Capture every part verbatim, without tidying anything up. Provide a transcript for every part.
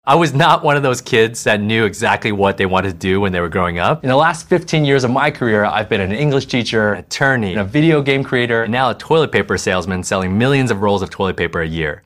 I was not one of those kids that knew exactly what they wanted to do when they were growing up. In the last fifteen years of my career, I've been an English teacher, an attorney, a video game creator, and now a toilet paper salesman selling millions of rolls of toilet paper a year.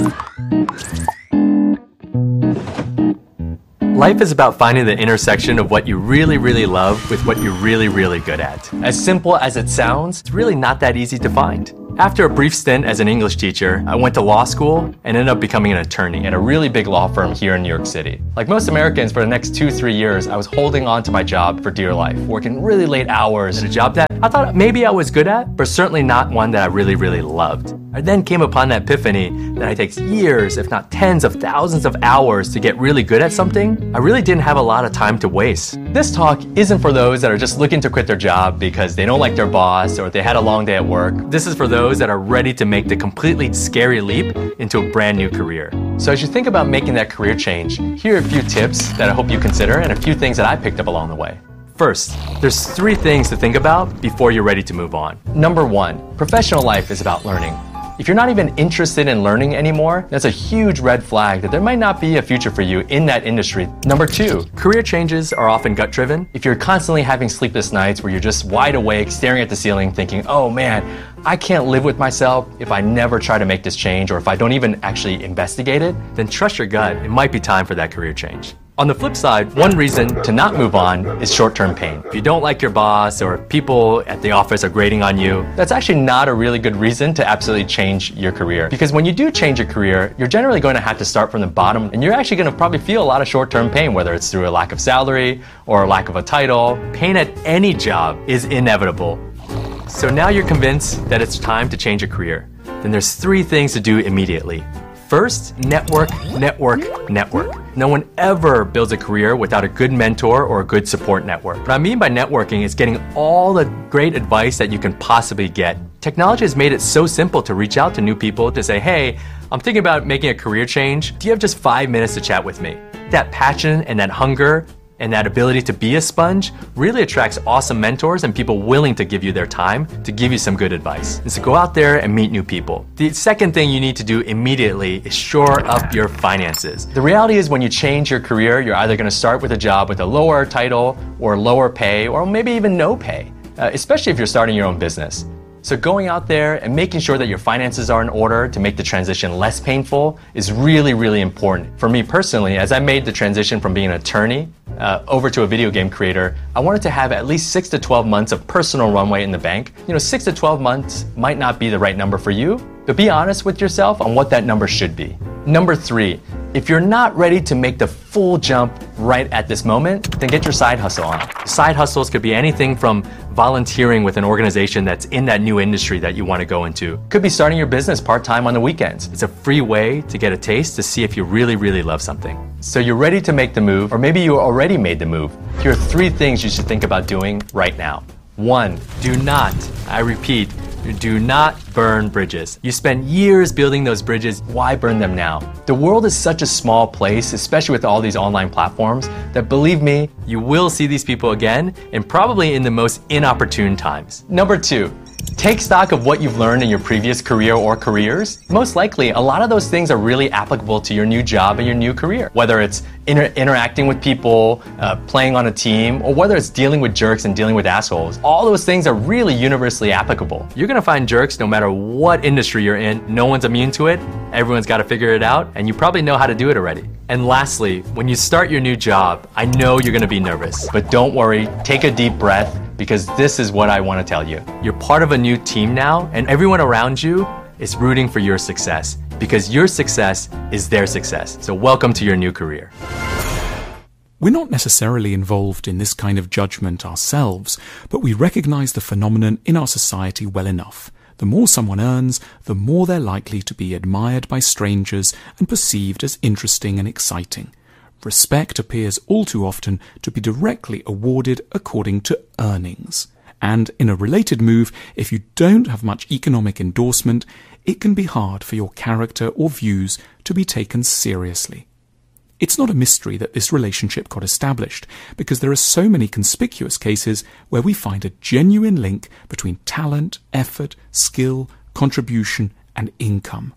Life is about finding the intersection of what you really, really love with what you're really, really good at. As simple as it sounds, it's really not that easy to find. After a brief stint as an English teacher, I went to law school and ended up becoming an attorney at a really big law firm here in New York City. Like most Americans, for the next two, three years, I was holding on to my job for dear life, working really late hours at a job that I thought maybe I was good at, but certainly not one that I really, really loved. I then came upon that epiphany that it takes years, if not tens of thousands of hours to get really good at something. I really didn't have a lot of time to waste. This talk isn't for those that are just looking to quit their job because they don't like their boss or they had a long day at work. This is for those that are ready to make the completely scary leap into a brand new career. So as you think about making that career change, here are a few tips that I hope you consider and a few things that I picked up along the way. First, there's three things to think about before you're ready to move on. Number one, professional life is about learning. If you're not even interested in learning anymore, that's a huge red flag that there might not be a future for you in that industry. Number two, career changes are often gut-driven. If you're constantly having sleepless nights where you're just wide awake, staring at the ceiling, thinking, oh man, I can't live with myself if I never try to make this change or if I don't even actually investigate it, then trust your gut, it might be time for that career change. On the flip side, one reason to not move on is short-term pain. If you don't like your boss or people at the office are grating on you, that's actually not a really good reason to absolutely change your career. Because when you do change your career, you're generally going to have to start from the bottom and you're actually going to probably feel a lot of short-term pain, whether it's through a lack of salary or a lack of a title. Pain at any job is inevitable. So now you're convinced that it's time to change your career. Then there's three things to do immediately. First, network, network, network. No one ever builds a career without a good mentor or a good support network. What I mean by networking is getting all the great advice that you can possibly get. Technology has made it so simple to reach out to new people to say, hey, I'm thinking about making a career change. Do you have just five minutes to chat with me? That passion and that hunger and that ability to be a sponge really attracts awesome mentors and people willing to give you their time to give you some good advice. And so go out there and meet new people. The second thing you need to do immediately is shore up your finances. The reality is when you change your career, you're either going to start with a job with a lower title or lower pay or maybe even no pay, uh, especially if you're starting your own business. So going out there and making sure that your finances are in order to make the transition less painful is really, really important. For me personally, as I made the transition from being an attorney uh, over to a video game creator, I wanted to have at least six to twelve months of personal runway in the bank. You know, six to twelve months might not be the right number for you, but be honest with yourself on what that number should be. Number three, if you're not ready to make the full jump right at this moment, then get your side hustle on. Side hustles could be anything from volunteering with an organization that's in that new industry that you want to go into. Could be starting your business part-time on the weekends. It's a free way to get a taste to see if you really, really love something. So you're ready to make the move, or maybe you already made the move. Here are three things you should think about doing right now. One, do not, I repeat, do not burn bridges. You spent years building those bridges. Why burn them now? The world is such a small place, especially with all these online platforms, that believe me, you will see these people again and probably in the most inopportune times. Number two, take stock of what you've learned in your previous career or careers. Most likely, a lot of those things are really applicable to your new job and your new career. Whether it's inter- interacting with people, uh, playing on a team, or whether it's dealing with jerks and dealing with assholes, all those things are really universally applicable. You're gonna find jerks no matter what industry you're in. No one's immune to it. Everyone's gotta figure it out, and you probably know how to do it already. And lastly, when you start your new job, I know you're gonna be nervous, but don't worry, take a deep breath, because this is what I want to tell you. You're part of a new team now, and everyone around you is rooting for your success, because your success is their success. So welcome to your new career. We're not necessarily involved in this kind of judgment ourselves, but we recognize the phenomenon in our society well enough. The more someone earns, the more they're likely to be admired by strangers and perceived as interesting and exciting. Respect appears all too often to be directly awarded according to earnings. And in a related move, if you don't have much economic endorsement, it can be hard for your character or views to be taken seriously. It's not a mystery that this relationship got established, because there are so many conspicuous cases where we find a genuine link between talent, effort, skill, contribution, and income.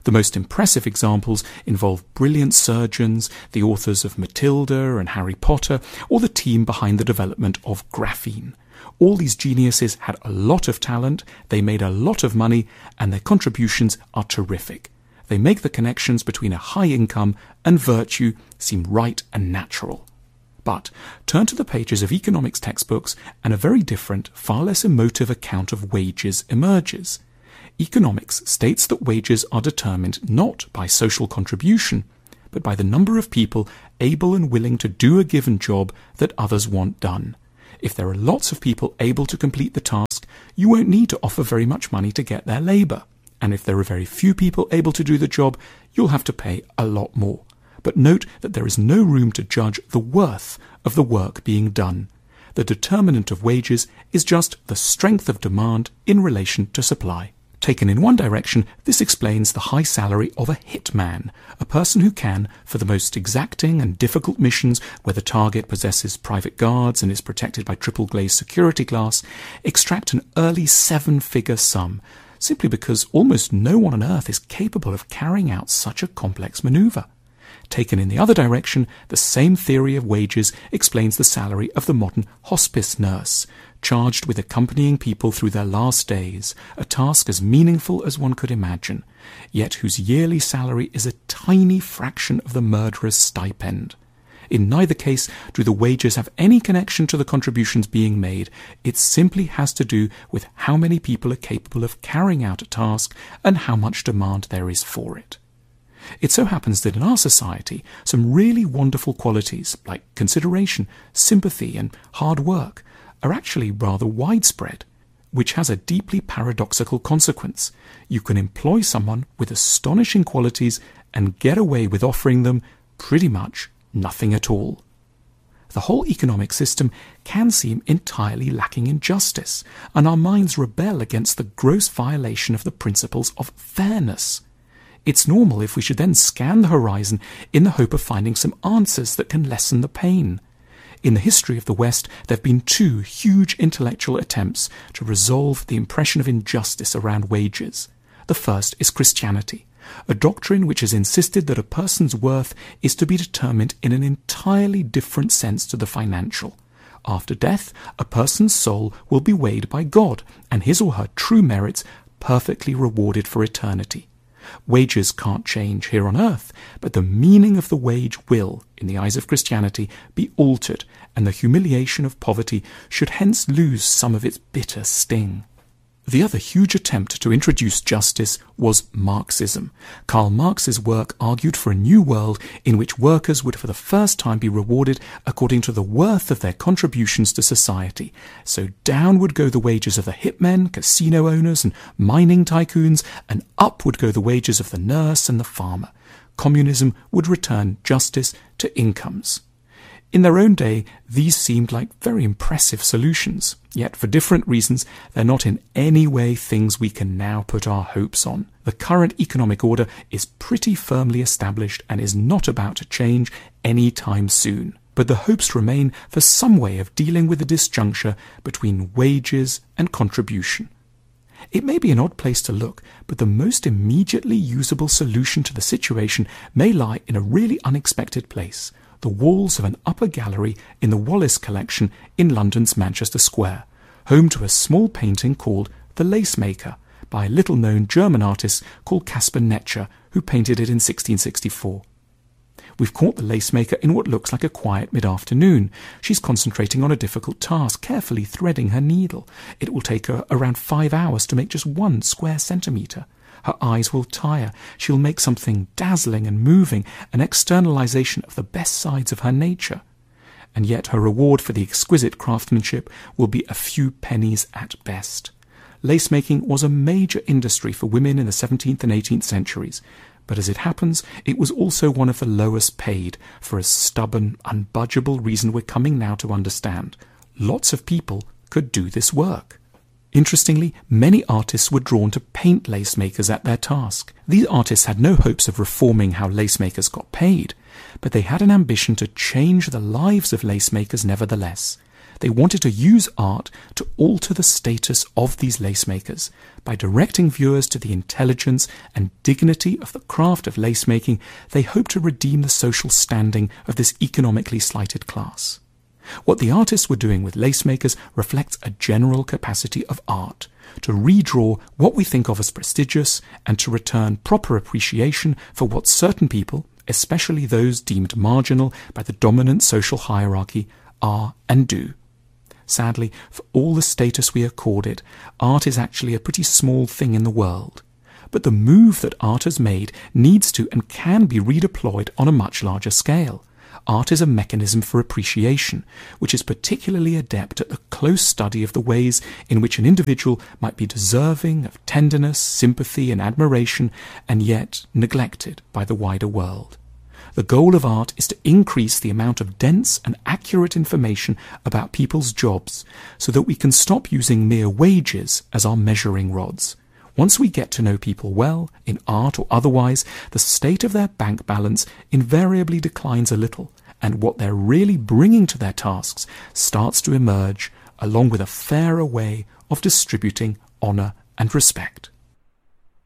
The most impressive examples involve brilliant surgeons, the authors of Matilda and Harry Potter, or the team behind the development of graphene. All these geniuses had a lot of talent, they made a lot of money, and their contributions are terrific. They make the connections between a high income and virtue seem right and natural. But turn to the pages of economics textbooks and a very different, far less emotive account of wages emerges. Economics states that wages are determined not by social contribution, but by the number of people able and willing to do a given job that others want done. If there are lots of people able to complete the task, you won't need to offer very much money to get their labour. And if there are very few people able to do the job, you'll have to pay a lot more. But note that there is no room to judge the worth of the work being done. The determinant of wages is just the strength of demand in relation to supply. Taken in one direction, this explains the high salary of a hitman, a person who can, for the most exacting and difficult missions where the target possesses private guards and is protected by triple-glazed security glass, extract an early seven-figure sum, simply because almost no one on Earth is capable of carrying out such a complex maneuver. Taken in the other direction, the same theory of wages explains the salary of the modern hospice nurse, charged with accompanying people through their last days, a task as meaningful as one could imagine, yet whose yearly salary is a tiny fraction of the murderer's stipend. In neither case do the wages have any connection to the contributions being made. It simply has to do with how many people are capable of carrying out a task and how much demand there is for it. It so happens that in our society, some really wonderful qualities like consideration, sympathy, and hard work are actually rather widespread, which has a deeply paradoxical consequence. You can employ someone with astonishing qualities and get away with offering them pretty much nothing at all. The whole economic system can seem entirely lacking in justice, and our minds rebel against the gross violation of the principles of fairness. It's normal if we should then scan the horizon in the hope of finding some answers that can lessen the pain. In the history of the West, there have been two huge intellectual attempts to resolve the impression of injustice around wages. The first is Christianity, a doctrine which has insisted that a person's worth is to be determined in an entirely different sense to the financial. After death, a person's soul will be weighed by God, and his or her true merits perfectly rewarded for eternity. Wages can't change here on earth, but the meaning of the wage will, in the eyes of Christianity, be altered, and the humiliation of poverty should hence lose some of its bitter sting. The other huge attempt to introduce justice was Marxism. Karl Marx's work argued for a new world in which workers would for the first time be rewarded according to the worth of their contributions to society. So down would go the wages of the hitmen, casino owners, and mining tycoons, and up would go the wages of the nurse and the farmer. Communism would return justice to incomes. In their own day, these seemed like very impressive solutions, yet for different reasons, they're not in any way things we can now put our hopes on. The current economic order is pretty firmly established and is not about to change any time soon. But the hopes remain for some way of dealing with the disjuncture between wages and contribution. It may be an odd place to look, but the most immediately usable solution to the situation may lie in a really unexpected place: the walls of an upper gallery in the Wallace Collection in London's Manchester Square, home to a small painting called The Lace Maker by a little-known German artist called Caspar Netscher, who painted it in sixteen sixty-four. We've caught the lace maker in what looks like a quiet mid-afternoon. She's concentrating on a difficult task, carefully threading her needle. It will take her around five hours to make just one square centimetre. Her eyes will tire. She'll make something dazzling and moving, an externalization of the best sides of her nature. And yet her reward for the exquisite craftsmanship will be a few pennies at best. Lace-making was a major industry for women in the seventeenth and eighteenth centuries, but as it happens, it was also one of the lowest paid, for a stubborn, unbudgeable reason we're coming now to understand. Lots of people could do this work. Interestingly, many artists were drawn to paint lace makers at their task. These artists had no hopes of reforming how lace makers got paid, but they had an ambition to change the lives of lace makers nevertheless. They wanted to use art to alter the status of these lacemakers. By directing viewers to the intelligence and dignity of the craft of lacemaking, they hoped to redeem the social standing of this economically slighted class. What the artists were doing with lacemakers reflects a general capacity of art to redraw what we think of as prestigious and to return proper appreciation for what certain people, especially those deemed marginal by the dominant social hierarchy, are and do. Sadly, for all the status we accord it, art is actually a pretty small thing in the world. But the move that art has made needs to and can be redeployed on a much larger scale. Art is a mechanism for appreciation, which is particularly adept at the close study of the ways in which an individual might be deserving of tenderness, sympathy, and admiration, and yet neglected by the wider world. The goal of art is to increase the amount of dense and accurate information about people's jobs so that we can stop using mere wages as our measuring rods. Once we get to know people well, in art or otherwise, the state of their bank balance invariably declines a little, and what they're really bringing to their tasks starts to emerge, along with a fairer way of distributing honour and respect.